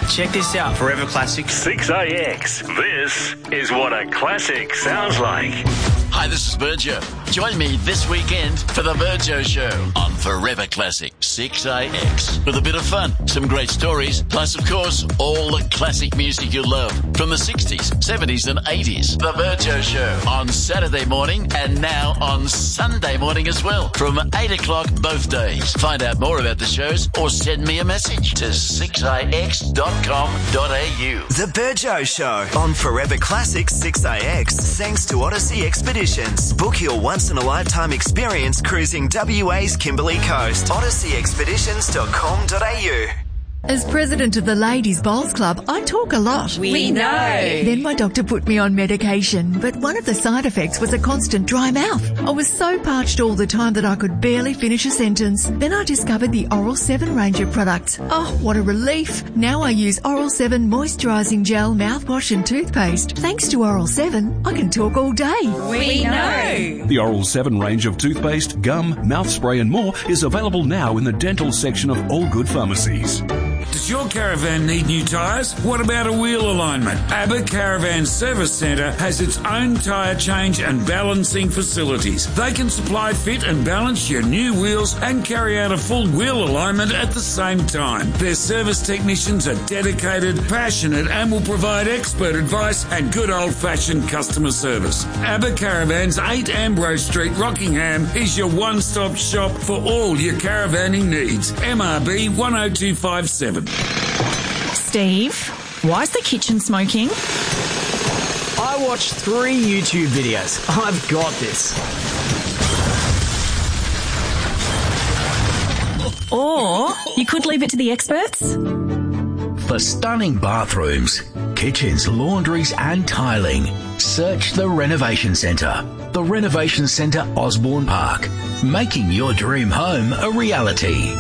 Check this out, Forever Classic. 6AX. This is what a classic sounds like. Hi, this is Virgil. Join me this weekend for the Virgil Show on Forever Classic 6AX. With a bit of fun, some great stories, plus, of course, all the classic music you love from the 60s, 70s and 80s. The Virgil Show on Saturday morning and now on Sunday morning as well from 8 o'clock both days. Find out more about the shows or send me a message to 6ix.com.au. The Virgil Show on Forever Classic 6AX, thanks to Odyssey Expeditions. Book your once-in-a-lifetime experience cruising WA's Kimberley Coast. OdysseyExpeditions.com.au. As president of the Ladies Bowls Club, I talk a lot. We know. Then my doctor put me on medication, but one of the side effects was a constant dry mouth. I was so parched all the time that I could barely finish a sentence. Then I discovered the Oral 7 range of products. Oh, what a relief. Now I use Oral 7 moisturising gel, mouthwash and toothpaste. Thanks to Oral 7, I can talk all day. We know. The Oral 7 range of toothpaste, gum, mouth spray and more is available now in the dental section of all good pharmacies. Does your caravan need new tyres? What about a wheel alignment? ABBA Caravan Service Centre has its own tyre change and balancing facilities. They can supply, fit and balance your new wheels and carry out a full wheel alignment at the same time. Their service technicians are dedicated, passionate and will provide expert advice and good old-fashioned customer service. ABBA Caravans, 8 Ambrose Street, Rockingham is your one-stop shop for all your caravanning needs. MRB 10257. Steve, why is the kitchen smoking? I watched 3 YouTube videos. I've got this. Or you could leave it to the experts. For stunning bathrooms, kitchens, laundries and tiling, search the Renovation Centre. The Renovation Centre, Osborne Park. Making your dream home a reality.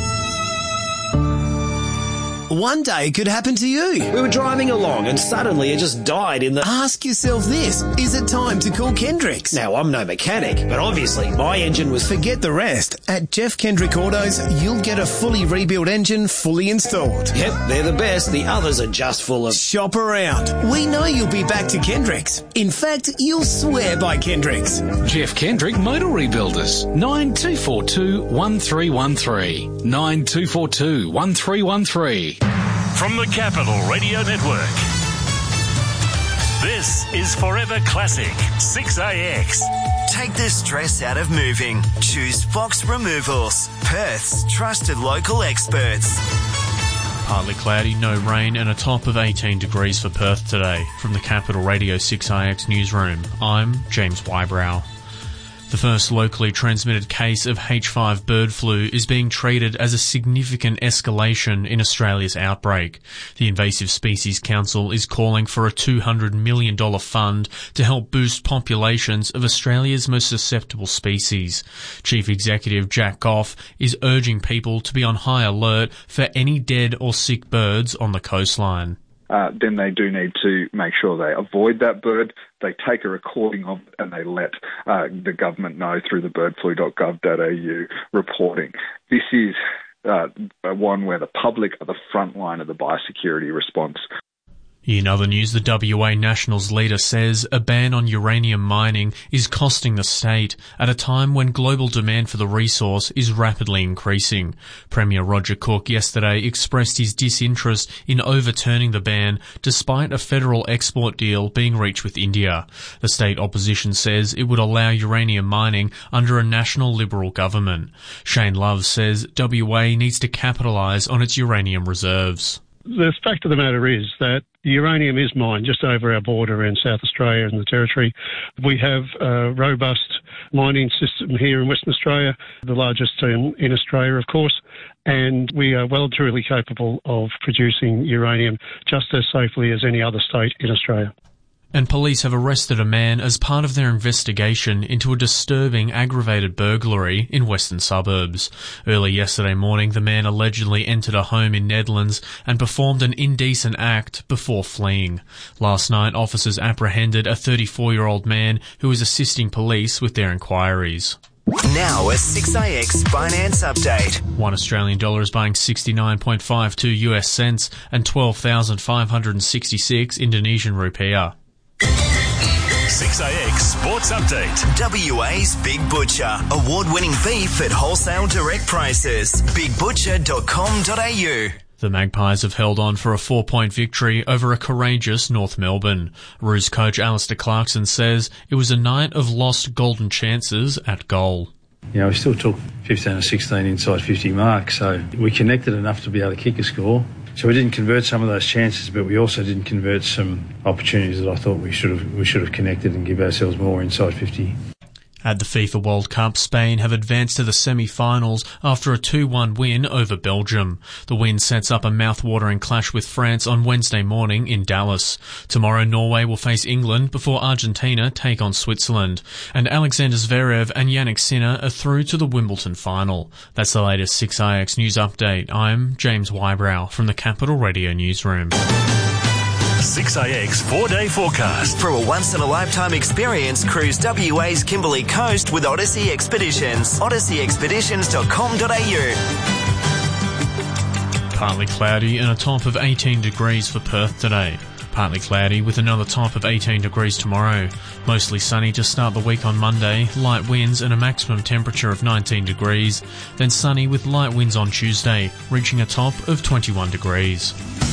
One day it could happen to you. We were driving along and suddenly it just died in the... Ask yourself this, is it time to call Kendricks? Now, I'm no mechanic, but obviously my engine was... Forget the rest. At Jeff Kendrick Autos, you'll get a fully rebuilt engine fully installed. Yep, they're the best. The others are just full of... Shop around. We know you'll be back to Kendricks. In fact, you'll swear by Kendricks. Jeff Kendrick Motor Rebuilders. 9242 1313. 9242 1313. From the Capital Radio Network, this is Forever Classic 6AX. Take the stress out of moving. Choose Fox Removals, Perth's trusted local experts. Partly cloudy, no rain and a top of 18 degrees for Perth today. From the Capital Radio 6AX newsroom, I'm James Wybrow. The first locally transmitted case of H5 bird flu is being treated as a significant escalation in Australia's outbreak. The Invasive Species Council is calling for a $200 million fund to help boost populations of Australia's most susceptible species. Chief Executive Jack Goff is urging people to be on high alert for any dead or sick birds on the coastline. Then they do need to make sure they avoid that bird, they take a recording of it and they let the government know through the birdflu.gov.au reporting. This is one where the public are the front line of the biosecurity response. In other news, the WA Nationals leader says a ban on uranium mining is costing the state at a time when global demand for the resource is rapidly increasing. Premier Roger Cook yesterday expressed his disinterest in overturning the ban despite a federal export deal being reached with India. The state opposition says it would allow uranium mining under a national Liberal government. Shane Love says WA needs to capitalise on its uranium reserves. The fact of the matter is that uranium is mined just over our border in South Australia and the Territory. We have a robust mining system here in Western Australia, the largest in Australia, of course, and we are well and truly capable of producing uranium just as safely as any other state in Australia. And police have arrested a man as part of their investigation into a disturbing aggravated burglary in western suburbs. Early yesterday morning, the man allegedly entered a home in Nedlands and performed an indecent act before fleeing. Last night, officers apprehended a 34-year-old man who was assisting police with their inquiries. Now a 6IX finance update. One Australian dollar is buying 69.52 US cents and 12,566 Indonesian rupiah. 6IX Sports Update. WA's Big Butcher. Award-winning beef at wholesale direct prices. BigButcher.com.au. The Magpies have held on for a 4-point victory over a courageous North Melbourne. Roos coach Alistair Clarkson says it was a night of lost golden chances at goal. You know, we still took 15 or 16 inside 50 marks, so we connected enough to be able to kick a score. So we didn't convert some of those chances, but we also didn't convert some opportunities that I thought we should have connected and give ourselves more inside 50. At the FIFA World Cup, Spain have advanced to the semi-finals after a 2-1 win over Belgium. The win sets up a mouth-watering clash with France on Wednesday morning in Dallas. Tomorrow, Norway will face England before Argentina take on Switzerland. And Alexander Zverev and Jannik Sinner are through to the Wimbledon final. That's the latest 6IX News Update. I'm James Wybrow from the Capital Radio Newsroom. 6IX 4-day forecast. For a once-in-a-lifetime experience, cruise WA's Kimberley Coast with Odyssey Expeditions. OdysseyExpeditions.com.au. Partly cloudy and a top of 18 degrees for Perth today. Partly cloudy with another top of 18 degrees tomorrow. Mostly sunny to start the week on Monday, light winds and a maximum temperature of 19 degrees. Then sunny with light winds on Tuesday, reaching a top of 21 degrees.